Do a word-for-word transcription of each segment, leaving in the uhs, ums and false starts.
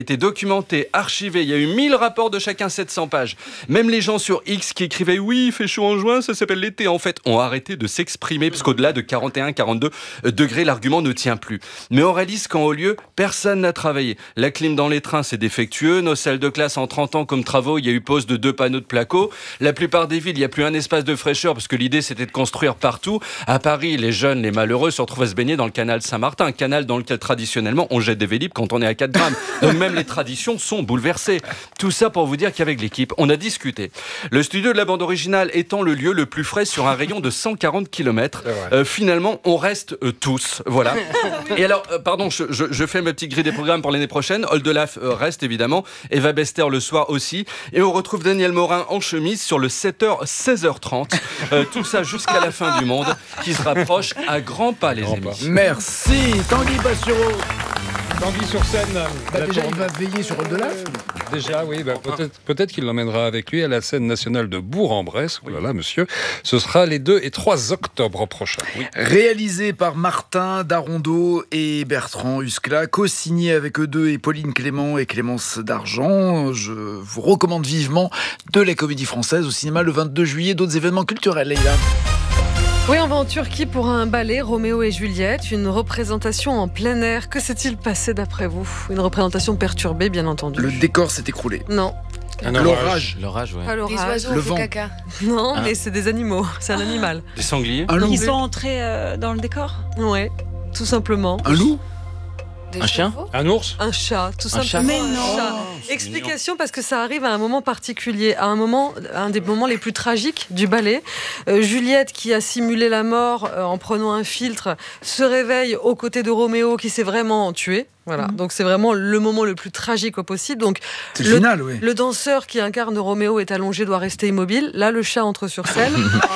été documenté, archivé, il y a eu mille rapports de chacun sept cents pages. Même les gens sur X qui écrivaient « Oui, il fait chaud en juin, ça s'appelle l'été », en fait, ont arrêté de s'exprimer parce qu'au-delà de quarante et un à quarante-deux degrés, l'argument ne tient plus. Mais on réalise qu'en haut lieu, personne n'a travaillé. La clim dans les trains, c'est défectueux. Nos salles de classe, en trente ans comme travaux, il y a eu pose de deux panneaux de placo. La plupart des villes, il n'y a plus un espace de fraîcheur parce que l'idée, c'était de construire partout. À Paris, les jeunes, les malheureux se retrouvent à se baigner dans le canal Saint-Martin, un canal dans lequel, traditionnellement, on jette des Vélib quand on est à quatre grammes. Donc même les traditions sont bouleversées. Tout ça pour vous dire qu'avec l'équipe, on a discuté. Le studio de la bande originale étant le lieu le plus frais sur un rayon de cent quarante kilomètres, euh, finalement, on reste euh, tous. Voilà. Et alors, euh, pardon, je, je, je fais ma petite grille des programmes pour l'année prochaine. Oldelaf euh, reste évidemment. Eva Bester le soir aussi. Et on retrouve Daniel Morin en chemise sur le sept heures seize heures trente. Euh, tout ça jusqu'à la fin du monde qui se rapproche à grands pas, les amis. Merci, Tanguy Bastureau. Tanguy sur scène. Bah déjà, il va veiller sur Oldelaf. Déjà, oui, bah, peut-être, peut-être qu'il l'emmènera avec lui à la scène nationale de Bourg-en-Bresse. Oh là là, monsieur. Ce sera les deux et trois octobre prochains. Oui. Réalisé par Martin Darondeau et Bertrand Huskla, co-signé avec eux deux et Pauline Clément et Clémence Dargent. Je vous recommande vivement de la comédie française au cinéma le vingt-deux juillet. D'autres événements culturels, Leïla. Oui, on va en Turquie pour un ballet, Roméo et Juliette, une représentation en plein air. Que s'est-il passé d'après vous ? Une représentation perturbée, bien entendu. Le décor s'est écroulé. Non. Un L'orage. L'orage, ouais. Pas l'orage. Les oiseaux Le ont fait vent. caca. Non, Ah. mais c'est des animaux, c'est un animal. Des sangliers. Un loup. Non. Ils sont entrés euh, dans le décor. Ouais, tout simplement. Un loup. Des Un chien chevaux. Un ours. Un chat, tout Un simplement. chat. Mais un non. chat. c'est Explication parce que ça arrive à un moment particulier, à un moment, un des moments les plus tragiques du ballet. Euh, Juliette, qui a simulé la mort euh, en prenant un filtre, se réveille aux côtés de Roméo qui s'est vraiment tué. Voilà, Mhm. donc c'est vraiment le moment le plus tragique au possible. Donc C'est le Le- final, oui. le danseur qui incarne Roméo est allongé, doit rester immobile. Là, le chat entre sur scène.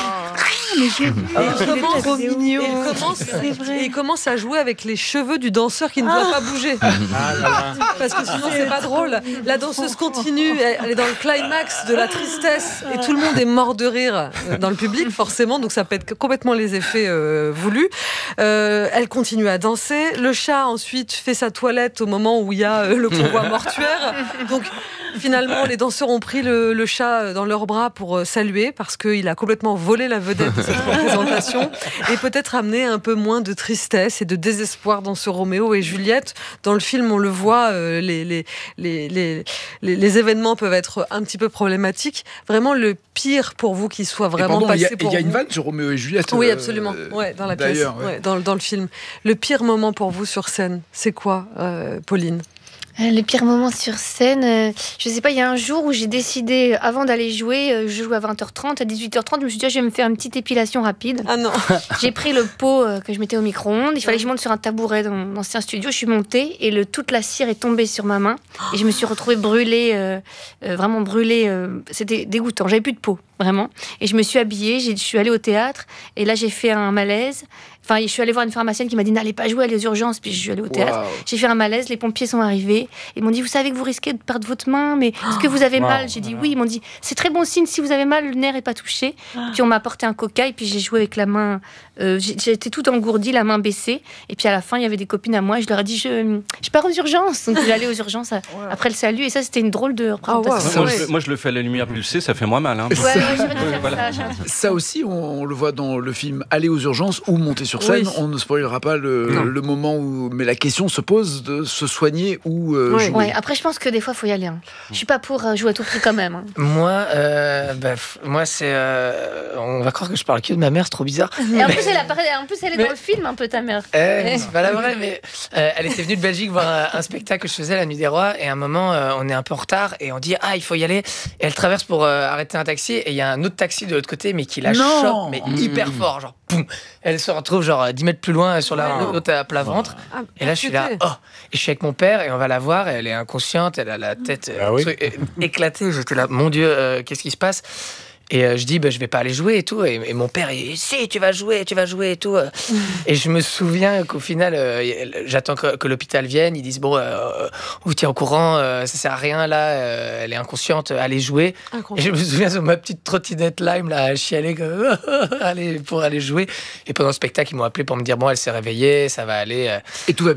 Mais j'ai vu. Et il commence, trop mignon. et il commence- C'est vrai. et il commence à jouer avec les cheveux du danseur qui ne doit pas bouger. Ah là là. Parce que sinon, c'est pas drôle. La danseuse continue, elle elle est dans le climax de la tristesse et tout le monde est mort de rire euh, dans le public, forcément. Donc, ça pète complètement les effets euh, voulus. Euh, elle continue à danser. Le chat, ensuite, fait sa toilette au moment où il y a euh, le convoi mortuaire. Donc, finalement, les danseurs ont pris le, le chat dans leurs bras pour euh, saluer parce qu'il a complètement volé la vedette de cette représentation et peut-être amener un peu moins de tristesse et de désespoir dans ce Roméo et Juliette. Dans le film, on le voit, euh, les, les, les, les, les, les événements peuvent être un petit peu problématiques. Vraiment, le pire pour vous qui soit Et vraiment pardon, il y a, passé il pour y a une vous. vanne sur Roméo et Juliette. Oui, euh, absolument. Ouais, dans la pièce, d'ailleurs, ouais. ouais, dans, dans le film. Le pire moment pour vous sur scène, c'est quoi, euh, Pauline ? Euh, Le pire moment sur scène, euh, je sais pas, il y a un jour où j'ai décidé, euh, avant d'aller jouer, euh, je joue à vingt heures trente, à dix-huit heures trente, je me suis dit, ah, je vais me faire une petite épilation rapide. Ah non. J'ai pris le pot euh, que je mettais au micro-ondes, il fallait que je monte sur un tabouret dans mon ancien studio, je suis montée et le, toute la cire est tombée sur ma main et je me suis retrouvée brûlée, euh, euh, vraiment brûlée, euh, c'était dégoûtant, j'avais plus de peau, vraiment. Et je me suis habillée, j'ai- je suis allée au théâtre et là j'ai fait un malaise. Enfin, je suis allée voir une pharmacienne qui m'a dit n'allez pas jouer, allez aux urgences. Puis je suis allée au théâtre. Waouh. J'ai fait un malaise, les pompiers sont arrivés. Ils m'ont dit vous savez que vous risquez de perdre votre main, mais est-ce que vous avez Wow. mal? J'ai dit oui. Ils m'ont dit c'est très bon signe si vous avez mal, le nerf est pas touché. Puis on m'a apporté un coca et puis j'ai joué avec la main. Euh, j'ai- J'étais toute engourdie, la main baissée. Et puis à la fin, il y avait des copines à moi. Et je leur ai dit je, je pars aux urgences. Donc j'allais aux urgences à- après le salut. Et ça, c'était une drôle de représentation. wow. Moi, Ouais. je, le- moi, je le fais à la lumière pulsée, ça fait moins mal. Hein. Ouais, ouais, j'aurais dû faire Voilà. ça, j'aurais dû- Ça aussi, on, on le voit dans le film Aller aux urgences ou Monter sur scène. Oui. On ne spoilera pas le, Non. le moment où. Mais la question se pose de se soigner ou euh, Ouais. jouer. Ouais, après, je pense que des fois, il faut y aller. Hein. Je suis pas pour euh, jouer à tout prix quand même. hein. Moi, euh, bah, f- moi c'est. euh, on va croire que je parle que de ma mère, c'est trop bizarre. Et en plus, elle, apparaît- en plus, elle est Mais- dans le film, un peu ta mère. Eh, c'est pas la vraie, mais euh, elle était venue de Belgique voir un, un spectacle que je faisais, La Nuit des Rois, et à un moment, euh, on est un peu en retard, et on dit ah il faut y aller. Et elle traverse pour euh, arrêter un taxi, et il y a un autre taxi de l'autre côté, mais qui la Non. chope, mais hyper fort, genre poum. Elle se retrouve genre dix mètres plus loin sur la Ouais. route à plat ventre. Ah, Et là, je suis là, percuté. oh, et je suis avec mon père, et on va la voir, et elle est inconsciente, elle a la tête euh, Ah oui. truc, euh, éclatée. J'étais là, mon Dieu, euh, qu'est-ce qui se passe? Et euh, je dis, bah, je vais pas aller jouer et tout. Et, et mon père, il dit, si, tu vas jouer, tu vas jouer et tout. Et je me souviens qu'au final, euh, j'attends que, que l'hôpital vienne. Ils disent, bon, euh, vous tiens au courant, euh, ça sert à rien là, euh, elle est inconsciente, allez jouer. Et je me souviens sur ma petite trottinette Lime, là, à chialer comme, allez, pour aller jouer. Et pendant le spectacle, ils m'ont appelé pour me dire, bon, elle s'est réveillée, ça va aller. euh. Et tout va bien.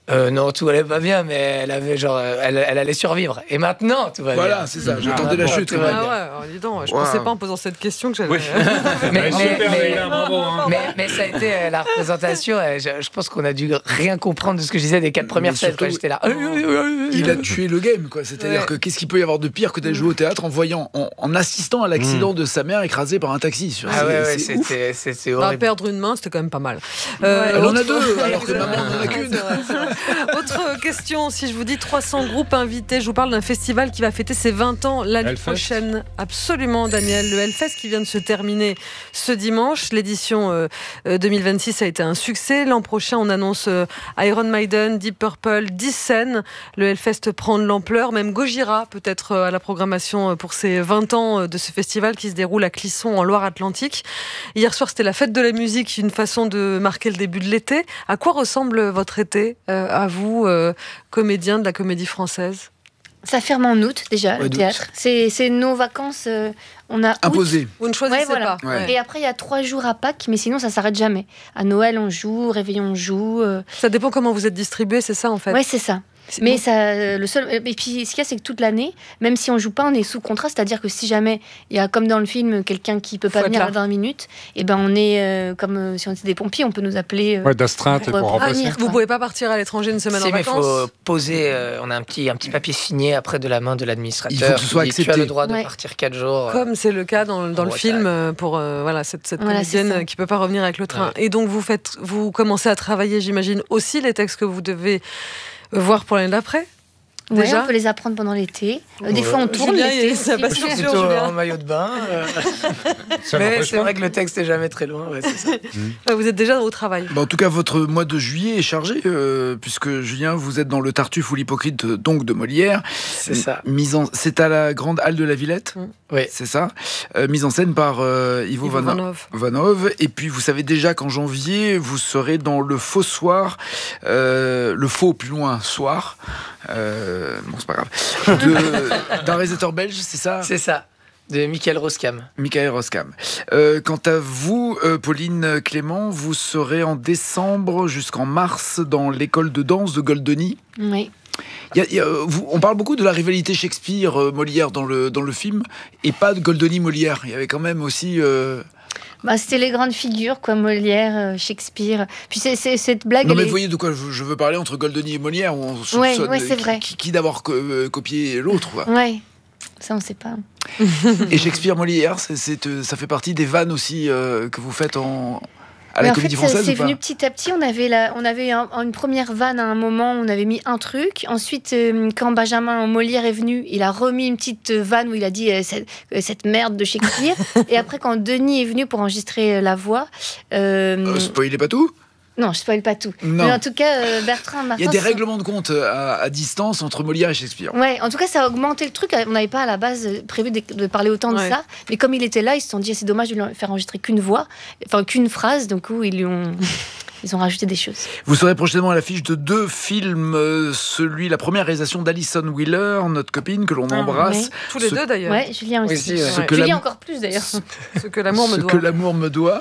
Euh, non, tout allait pas bien, mais elle avait genre, euh, elle, elle allait survivre. Et maintenant, tout va bien. Voilà, c'est ça. J'attendais la bon, chute. tout va Ah bien. ouais, alors, dis donc, je Wow. pensais pas en posant cette question que j'allais. Oui. Mais, Ouais, mais- super, mais- Leïla, bravo. hein. mais- mais ça a été euh, la représentation. euh, je, je pense qu'on a dû rien comprendre de ce que je disais des quatre premières Mais scènes. surtout, Quoi. J'étais là. Il a tué le game, quoi. C'est-à-dire Ouais. que qu'est-ce qu'il peut y avoir de pire que d'aller jouer au théâtre en voyant, en, en assistant à l'accident de sa mère écrasée par un taxi. C'est- Ah ouais, ouais, c'est ouf. c'était c'était Bah, horrible. perdre une main, c'était quand même pas mal. Elle en a autre- deux, alors que maman n'en a Ouais, qu'une. c'est vrai, c'est vrai. Autre question, si je vous dis trois cents groupes invités, je vous parle d'un festival qui va fêter ses vingt ans l'année Hellfest. prochaine. Absolument, Daniel. Le Hellfest qui vient de se terminer ce dimanche. L'édition euh, euh, deux mille vingt-six a été un succès. L'an prochain, on annonce euh, Iron Maiden, Deep Purple, dix scènes. Le Hellfest prend de l'ampleur. Même Gojira peut être euh, à la programmation euh, pour ses vingt ans euh, de ce festival qui se déroule à Clisson en Loire-Atlantique. Hier soir, c'était la fête de la musique, une façon de marquer le début de l'été. À quoi ressemble votre été, euh, à vous, euh, comédien de la Comédie Française? Ça ferme en août déjà, Ouais, le d'août. théâtre. C'est c'est nos vacances. euh, on a août. Imposé. Vous ne choisissez Ouais, voilà. pas. Ouais. Et après, il y a trois jours à Pâques, mais sinon, ça s'arrête jamais. À Noël, on joue, au Réveillon, on joue. euh, Ça dépend comment vous êtes distribué, c'est ça en fait. Ouais, c'est ça. C'est- Mais ça, euh, le seul. Et puis, ce qu'il y a, c'est que toute l'année, même si on joue pas, on est sous contrat. C'est-à-dire que si jamais il y a, comme dans le film, quelqu'un qui peut Faut pas être venir là. à vingt minutes, et ben on est euh, comme euh, si on était des pompiers, on peut nous appeler. euh, Ouais, d'astreinte et pour- pour pour remplacer. venir. Vous quoi. pouvez pas partir à l'étranger une semaine Si, en mais il vacances. faut poser. euh, on a un petit, un petit papier signé après de la main de l'administrateur. Il faut que ce soit qui dit, Tu as accepté. le droit de Ouais. partir quatre jours. euh, Comme c'est le cas dans, dans en le Bretagne. film euh, pour euh, voilà cette, cette Voilà, comédienne c'est ça. euh, qui peut pas revenir avec le train. Ouais. Et donc vous faites, vous commencez à travailler, j'imagine aussi les textes que vous devez euh, voir pour l'année d'après. Ouais, Déjà on peut les apprendre pendant l'été. Euh, des Ouais. fois, on tourne Julien, l'été. il- ça aussi. passe sur- Plutôt Julien. en maillot de bain. euh, Ça mais n'empêche c'est pas. vrai que le texte est jamais très loin. Ouais, c'est ça. Ouais, vous êtes déjà au travail. Bah, en tout cas, votre mois de juillet est chargé, euh, puisque Julien, vous êtes dans le Tartuffe ou l'Hypocrite, euh, donc de Molière. C'est ça. Mise en... C'est à la Grande Halle de la Villette, Oui. c'est ça. Euh, mise en scène par euh, Ivo, Ivo Van- Vanov. Vanov. Et puis, vous savez déjà qu'en janvier, vous serez dans le faux soir, euh, le faux plus loin soir. Euh, bon, c'est pas grave. De- D'un réalisateur belge, c'est ça, C'est ça. De Michael Roskam. Michael Roskam. Euh, quant à vous, euh, Pauline Clément, vous serez en décembre jusqu'en mars dans l'école de danse de Goldoni. Oui. Il y a- il y a, euh, vous- on parle beaucoup de la rivalité Shakespeare-Molière dans le, dans le film, et pas de Goldoni-Molière. Il y avait quand même aussi... euh, Bah, c'était les grandes figures, quoi, Molière, euh, Shakespeare. Puis c'est, c'est- cette blague. Non elle mais est- vous voyez de quoi je je veux parler entre Goldoni et Molière, où on Ouais, soupçonne ouais, c'est qui- vrai. qui, qui d'abord co- euh, copier l'autre. quoi. Ouais. Ça, on sait pas. Et Shakespeare-Molière, c'est, c'est, euh, ça fait partie des vannes aussi euh, que vous faites en, à la Mais en Comédie fait, ça- Française c'est ou pas venu petit à petit. On avait, la, on avait un- une première vanne à un moment, on avait mis un truc. Ensuite, euh, quand Benjamin Molière est venu, il a remis une petite euh, vanne où il a dit euh, cette, euh, cette merde de Shakespeare. Et après, quand Denis est venu pour enregistrer euh, la voix. euh, Euh, Spoilez pas tout. non, je spoil pas tout. Non. Mais en tout cas, euh, Bertrand Martin. Il y a des sont- règlements de compte à, à distance entre Molière et Shakespeare. Ouais, en tout cas, ça a augmenté le truc. On n'avait pas à la base prévu de, de parler autant Ouais. de ça. Mais comme il était là, ils se sont dit, c'est dommage de lui faire enregistrer qu'une voix, enfin qu'une phrase. Donc, où ils lui ont. Ils ont rajouté des choses. Vous serez prochainement à l'affiche de deux films, euh, celui, la première réalisation d'Alison Wheeler, notre copine que l'on Ah, embrasse. ouais. Tous les Ce- deux d'ailleurs. Ouais, Julien aussi. Oui, si, ouais. Ce que Julien la- encore plus d'ailleurs. Ce que l'amour me Ce doit. que l'amour me doit.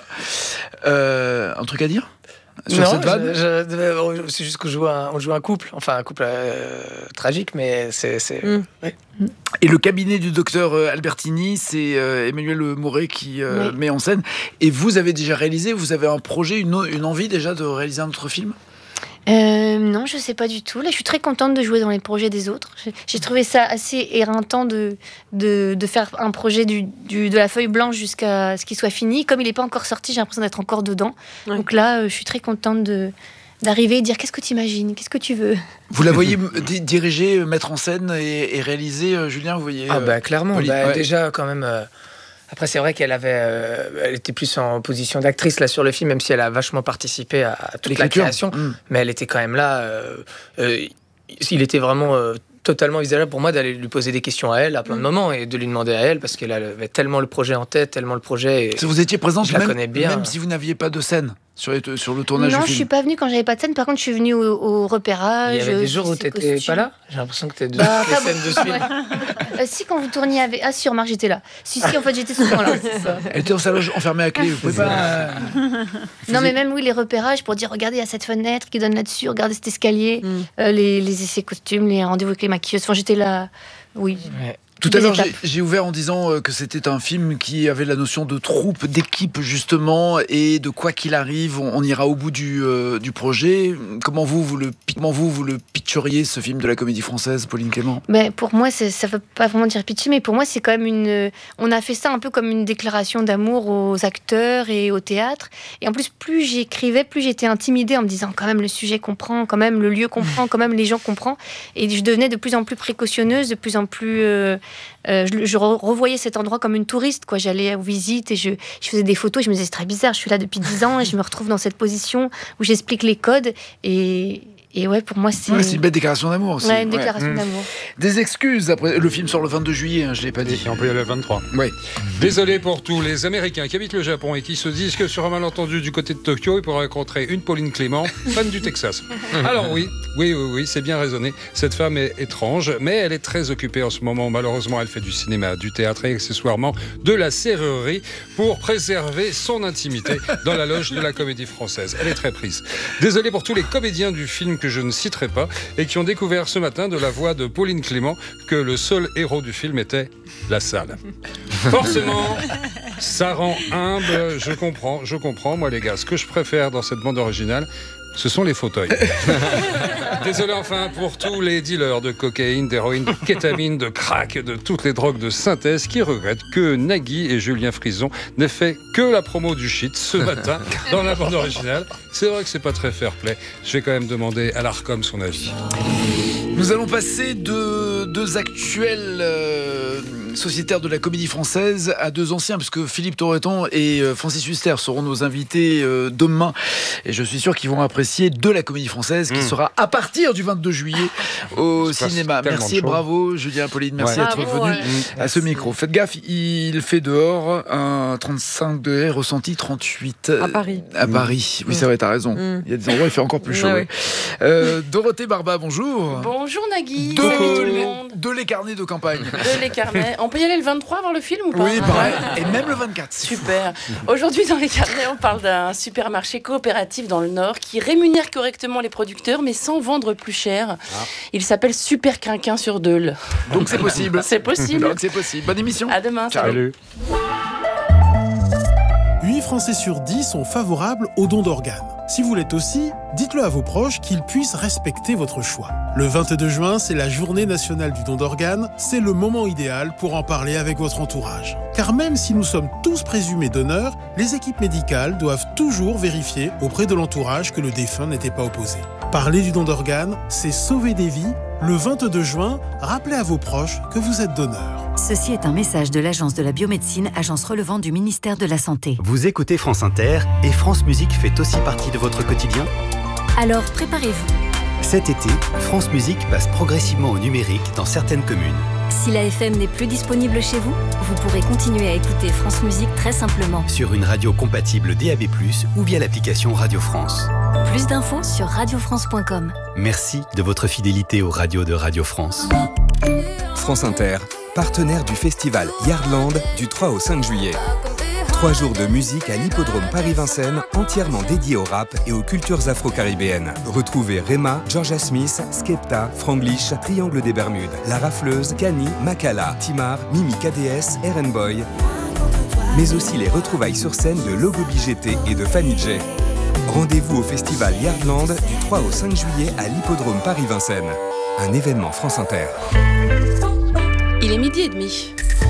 Euh, un truc à dire sur non, cette vanne je- je- c'est juste qu'on joue un, on joue un couple, enfin un couple euh, tragique, mais c'est. c'est- Mm. ouais. Et le cabinet du docteur euh, Albertini, c'est euh, Emmanuel Mouret qui euh, Oui. met en scène. Et vous avez déjà réalisé, vous avez un projet, une, o- une envie déjà de réaliser un autre film Euh, non, je sais pas du tout. Là, je suis très contente de jouer dans les projets des autres. J'ai- J'ai trouvé ça assez éreintant de, de, de faire un projet du, du- de la feuille blanche jusqu'à ce qu'il soit fini. Comme il n'est pas encore sorti, j'ai l'impression d'être encore dedans. Ouais. Donc là, euh, je suis très contente de d'arriver et dire qu'est-ce que tu imagines, qu'est-ce que tu veux. Vous la voyez m- di- diriger, euh, mettre en scène et, et réaliser, euh, Julien, vous voyez Ah euh, bah clairement. Pauline, Bah, ouais. Déjà quand même. euh, Après c'est vrai qu'elle avait, euh, elle était plus en position d'actrice là sur le film, même si elle a vachement participé à, à toute la l'écriture. création. Mm. Mais elle était quand même là. euh, euh, il était vraiment euh, totalement envisageable pour moi d'aller lui poser des questions à elle à plein de moments et de lui demander à elle parce qu'elle avait tellement le projet en tête, tellement le projet. Et Si vous étiez présente, Je la même, connais bien. même si vous n'aviez pas de scène. sur, les, sur le tournage Non, du je film. suis pas venue quand j'avais pas de scène. Par contre, je suis venue au, au repérage. Il y avait des jours où ces t'étais costumes. pas là. J'ai l'impression que t'es de Bah, toutes les pas scènes de ce film. Ouais. Euh, si, quand vous tourniez avec. Ah, si, remarque, j'étais là. Si, si, en fait, j'étais souvent là. C'est ça. Elle était dans sa loge enfermée à clé. Vous pouvez pas. euh, Non, mais même, oui, les repérages pour dire regardez, il y a cette fenêtre qui donne là-dessus, regardez cet escalier, Mm. euh, les, les essais costumes, les rendez-vous avec les maquilleuses. Enfin, j'étais là. Oui. Ouais. Tout Des à l'heure, j'ai, étapes. j'ai ouvert en disant euh, que c'était un film qui avait la notion de troupe, d'équipe justement, et de quoi qu'il arrive, on, on ira au bout du, euh, du projet. Comment vous, vous le, pi- comment vous, vous le pitcheriez, ce film de la Comédie Française, Pauline Clément? Mais pour moi, c'est- ça ne veut pas vraiment dire pitchy, mais pour moi, c'est quand même une. On a fait ça un peu comme une déclaration d'amour aux acteurs et au théâtre. Et en plus, plus j'écrivais, plus j'étais intimidée en me disant quand même le sujet comprend, quand même le lieu comprend, quand même les gens comprend. Et je devenais de plus en plus précautionneuse, de plus en plus. Euh, euh, je, je re- revoyais cet endroit comme une touriste, quoi. J'allais aux visites et je, je faisais des photos. Je me disais c'est très bizarre, je suis là depuis dix ans et je me retrouve dans cette position où j'explique les codes. Et, et ouais, pour moi, c'est. Ouais, c'est une belle déclaration d'amour aussi. Ouais, une Ouais. déclaration Mmh. d'amour. Des excuses après. Le film sort le vingt-deux juillet, hein, je l'ai pas dit. Et on peut y aller le vingt-trois. Ouais. Désolé pour tous les Américains qui habitent le Japon et qui se disent que sur un malentendu du côté de Tokyo, ils pourraient rencontrer une Pauline Clément, fan du Texas. Alors oui, oui, oui, oui, c'est bien raisonné. Cette femme est étrange, mais elle est très occupée en ce moment. Malheureusement, elle fait du cinéma, du théâtre et accessoirement de la serrurerie pour préserver son intimité dans la loge de la Comédie Française. Elle est très prise. Désolé pour tous les comédiens du film que je ne citerai pas et qui ont découvert ce matin de la voix de Pauline Clément que le seul héros du film était la salle. Forcément, ça rend humble, je comprends, je comprends. Moi les gars, ce que je préfère dans cette bande originale, ce sont les fauteuils. Désolé enfin pour tous les dealers de cocaïne, d'héroïne, de kétamine, de crack, de toutes les drogues de synthèse qui regrettent que Nagui et Julien Frison n'aient fait que la promo du shit ce matin dans la bande originale. C'est vrai que c'est pas très fair-play. Je vais quand même demander à l'Arcom son avis. Nous allons passer de deux actuels euh, sociétaires de la Comédie Française à deux anciens, puisque Philippe Torreton et euh, Francis Huster seront nos invités euh, demain. Et je suis sûr qu'ils vont apprécier de la Comédie Française, qui Mmh. sera à partir du vingt-deux juillet au se passe cinéma. tellement Merci de et choses. bravo, Julien, Pauline, merci Ouais. d'être Bravo, venu ouais. à ce micro. Faites gaffe, il fait dehors un trente-cinq degrés, ressenti trente-huit À Paris. à Paris. Oui, c'est vrai, t'as raison. Mmh. Il y a des endroits où il fait encore plus chaud. Ouais, ouais. Euh, Dorothée Barba, bonjour. Bonjour Nagui, De, salut tout le monde. de les carnets de campagne. De les carnets. On peut y aller le vingt-trois voir le film ou pas? Oui, pareil. Et même le vingt-quatre. c'est fou. Super. Aujourd'hui, dans les carnets, on parle d'un supermarché coopératif dans le Nord qui rémunère correctement les producteurs, mais sans vendre plus cher. Il s'appelle Super Quinquin sur Deule. Donc c'est possible. C'est possible. Donc c'est possible. Bonne émission. À demain. Ciao. Salut. huit Français sur dix sont favorables au don d'organes. Si vous l'êtes aussi, dites-le à vos proches qu'ils puissent respecter votre choix. Le vingt-deux juin, c'est la journée nationale du don d'organes. C'est le moment idéal pour en parler avec votre entourage. Car même si nous sommes tous présumés donneurs, les équipes médicales doivent toujours vérifier auprès de l'entourage que le défunt n'était pas opposé. Parler du don d'organes, c'est sauver des vies. Le vingt-deux juin, rappelez à vos proches que vous êtes donneur. Ceci est un message de l'Agence de la biomédecine, agence relevant du ministère de la Santé. Vous écoutez France Inter et France Musique fait aussi partie de votre quotidien. Alors préparez-vous. Cet été, France Musique passe progressivement au numérique dans certaines communes. Si la F M n'est plus disponible chez vous, vous pourrez continuer à écouter France Musique très simplement. Sur une radio compatible D A B plus, ou via l'application Radio France. Plus d'infos sur radio france point com. Merci de votre fidélité aux radios de Radio France. France Inter, partenaire du festival Yardland du trois au cinq juillet. Trois jours de musique à l'hippodrome Paris-Vincennes, entièrement dédié au rap et aux cultures afro-caribéennes. Retrouvez Rema, Georgia Smith, Skepta, Franglish, Triangle des Bermudes, La Rafleuse, Kani, Makala, Timar, Mimi K D S, Eren Boy. Mais aussi les retrouvailles sur scène de Logo B G T et de Fanny J. Rendez-vous au festival Yardland du trois au cinq juillet à l'hippodrome Paris-Vincennes. Un événement France Inter. Il est midi et demi.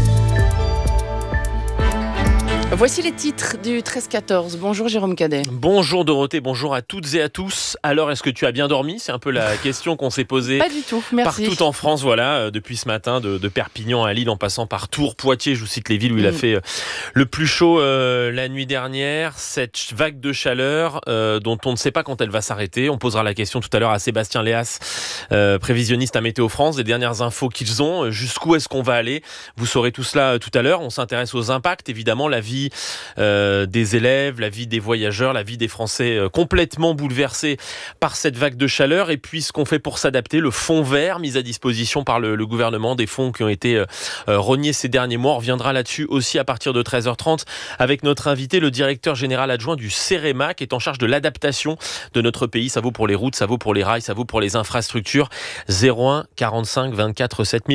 Voici les titres du treize quatorze. Bonjour Jérôme Cadet. Bonjour Dorothée, bonjour à toutes et à tous. Alors, est-ce que tu as bien dormi ? C'est un peu la question qu'on s'est posée. Pas du tout, merci. Partout en France, voilà, euh, depuis ce matin, de, de Perpignan à Lille, en passant par Tours, Poitiers, je vous cite les villes où il a Mm. fait euh, le plus chaud euh, la nuit dernière. Cette ch- vague de chaleur euh, dont on ne sait pas quand elle va s'arrêter. On posera la question tout à l'heure à Sébastien Léas, euh, prévisionniste à Météo France, des dernières infos qu'ils ont. Jusqu'où est-ce qu'on va aller ? Vous saurez tout cela euh, tout à l'heure. On s'intéresse aux impacts, évidemment, la vie vie euh, des élèves, la vie des voyageurs, la vie des Français euh, complètement bouleversée par cette vague de chaleur. Et puis ce qu'on fait pour s'adapter, le fonds vert mis à disposition par le, le gouvernement, des fonds qui ont été euh, rognés ces derniers mois. On reviendra là-dessus aussi à partir de treize heures trente avec notre invité, le directeur général adjoint du CEREMA, qui est en charge de l'adaptation de notre pays. Ça vaut pour les routes, ça vaut pour les rails, ça vaut pour les infrastructures. zéro un quarante-cinq vingt-quatre sept mille.